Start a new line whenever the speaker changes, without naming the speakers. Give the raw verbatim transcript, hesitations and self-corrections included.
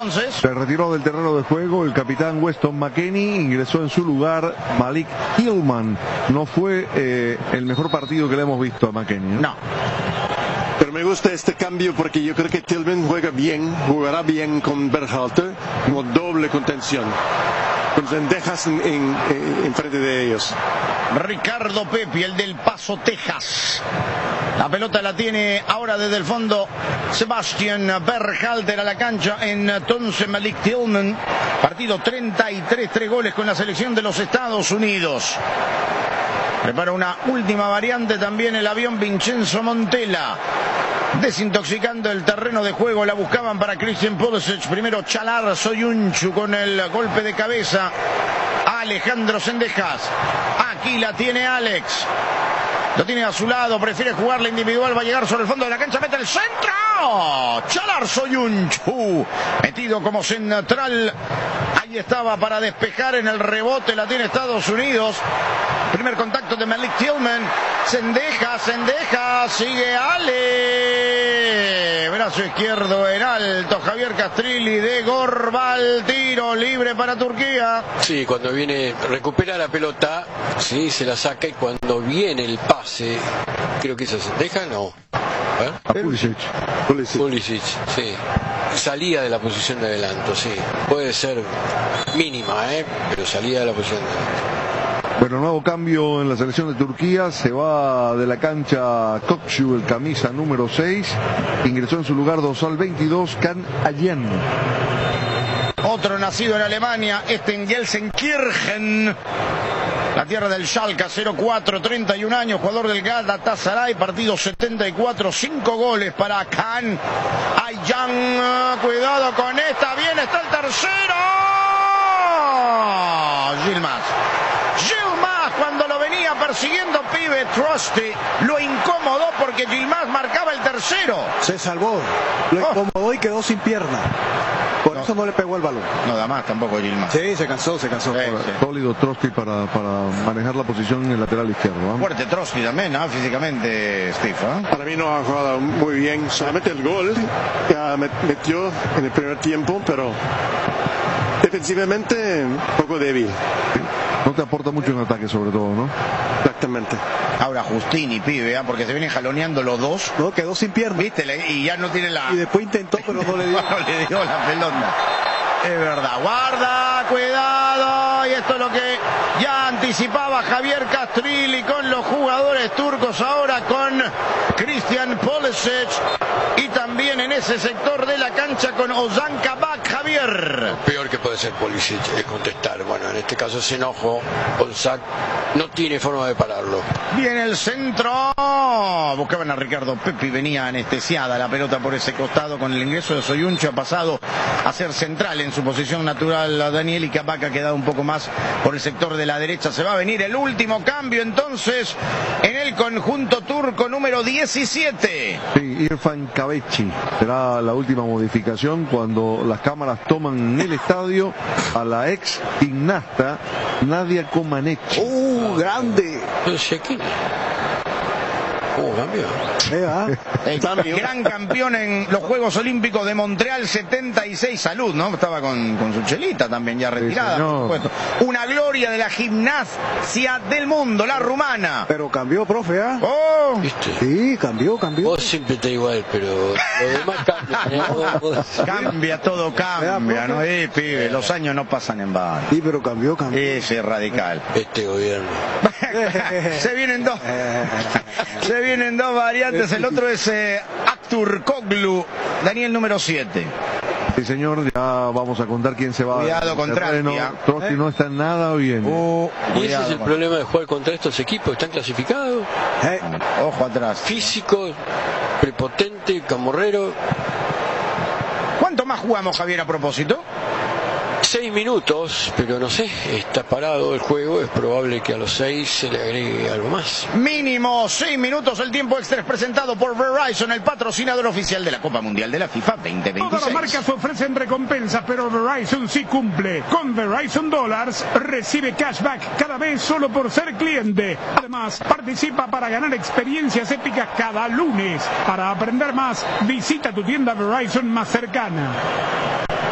entonces.
Se retiró del terreno de juego el capitán Weston McKennie, ingresó en su lugar Malik Tillman. No fue eh, el mejor partido que le hemos visto a McKennie, ¿no?
No.
Pero me gusta este cambio porque yo creo que Tillman juega bien, jugará bien con Berhalter como doble contención. Con Zendejas en, en, en frente de ellos.
Ricardo Pepi, el del Paso, Texas. La pelota la tiene ahora desde el fondo Sebastian Berhalter a la cancha. Entonces Malik Tillman. Partido treinta y tres, tres goles con la selección de los Estados Unidos. Prepara una última variante también el avión Vincenzo Montella. Desintoxicando el terreno de juego, la buscaban para Christian Pulisic. Primero Chalar Soyuncu con el golpe de cabeza. Alejandro Zendejas. Aquí la tiene Alex. Lo tiene a su lado, prefiere jugar la individual, va a llegar sobre el fondo de la cancha, mete el centro. Chalar Soyuncu, metido como central. Ahí estaba para despejar en el rebote, la tiene Estados Unidos. Primer contacto de Malik Tillman. Zendejas, Zendejas, sigue Ale. Brazo izquierdo en alto, Javier Castrilli de Gorbal, tiro libre para Turquía.
Sí, cuando viene, recupera la pelota, sí, se la saca y cuando viene el pase, creo que eso se deja, no. ¿Eh?
A Pulisic.
Pulisic. Pulisic, sí. Salía de la posición de adelanto, sí. Puede ser mínima, ¿eh? Pero salía de la posición de adelanto.
Bueno, nuevo cambio en la selección de Turquía. Se va de la cancha Kokcu, el camisa número seis. Ingresó en su lugar dorsal veintidós, Can Ayhan.
Otro nacido en Alemania, este en Gelsenkirchen, la tierra del Schalke, cero cuatro, treinta y un años, jugador del Galatasaray, partido setenta y cuatro, cinco goles para Can Ayhan. Cuidado con esta, bien está el tercero. Yilmaz. Yilmaz, cuando lo venía persiguiendo Pibe Trusty, lo incomodó porque Yilmaz marcaba el tercero.
Se salvó, lo incomodó y quedó sin pierna. Por no. eso no le pegó el balón.
No da más tampoco Yilmaz.
Sí, se cansó, se cansó.
Sí, sí.
Sólido Trusty para, para manejar la posición en el lateral izquierdo, ¿eh?
Fuerte Trusty también, ¿no? Físicamente, Steve, ¿eh?
Para mí no ha jugado muy bien. Solamente el gol ya metió en el primer tiempo, pero defensivamente un poco débil.
No te aporta mucho en ataque, sobre todo, ¿no?
Exactamente.
Ahora Justini, Pibe, ¿eh? Porque se vienen jaloneando los dos.
No, quedó sin pierna.
¿Viste? Y ya no tiene la...
Y después intentó, pero no le dio.
no le dio la pelota. Es verdad. Guarda, cuidado. Y esto es lo que ya anticipaba Javier Castrilli con los jugadores turcos. Ahora con Christian Pulisic. Y también en ese sector de la cancha con Ozan Kabak, Javier.
Lo peor que puede ser Pulisic es contestar. Bueno, en este caso ese enojo, Ozan no tiene forma de pararlo.
Viene el centro. Buscaban a Ricardo Pepi, venía anestesiada la pelota por ese costado con el ingreso de Soyuncu. Ha pasado a ser central en su posición natural a Daniel, y Kabak ha quedado un poco más por el sector de la derecha. Se va a venir el último cambio entonces en el conjunto turco, número diecisiete.
Sí, Irfan Kabeci será la última modificación cuando las cámaras toman en el estadio a la ex gimnasta Nadia Comaneci.
¡Uh, grande!
¿Cómo cambió?
El gran campeón en los Juegos Olímpicos de Montreal setenta y seis. Salud, ¿no? Estaba con, con su chelita también ya retirada, sí, por supuesto. Una gloria de la gimnasia del mundo, la rumana.
Pero cambió, profe, ¿ah? ¿eh?
Oh.
¿Viste?
Sí, cambió, cambió.
Vos siempre estás igual, pero lo demás cambia.
Cambia, todo cambia, ¿no? Eh, pibe, los años no pasan en vano.
Sí, pero cambió, cambió.
Ese es radical.
Este gobierno.
Se vienen dos. Se vienen dos variantes. El otro es eh, Aktürkoğlu, Daniel número siete.
Sí, señor, ya vamos a contar quién se va.
Cuidado con Trastia.
Trosky ¿Eh? no está nada bien.
Uh,
y ese es el problema de jugar contra estos equipos. Están clasificados.
¿Eh? Ojo atrás.
Físico, prepotente, camorrero.
¿Cuánto más jugamos, Javier, a propósito?
Seis minutos, pero no sé, está parado el juego, es probable que a los seis se le agregue algo más.
Mínimo seis minutos, el tiempo extra es presentado por Verizon, el patrocinador oficial de la Copa Mundial de la FIFA veinte veintiséis.
Todas las marcas ofrecen recompensas, pero Verizon sí cumple. Con Verizon Dollars recibe cashback cada vez solo por ser cliente. Además, participa para ganar experiencias épicas cada lunes. Para aprender más, visita tu tienda Verizon más cercana.